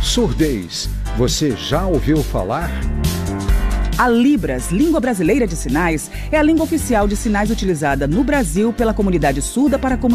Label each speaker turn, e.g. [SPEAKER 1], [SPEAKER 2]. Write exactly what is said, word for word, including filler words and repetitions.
[SPEAKER 1] Surdez. Você já ouviu falar?
[SPEAKER 2] A Libras, Língua Brasileira de Sinais, é a língua oficial de sinais utilizada no Brasil pela comunidade surda para a comunicação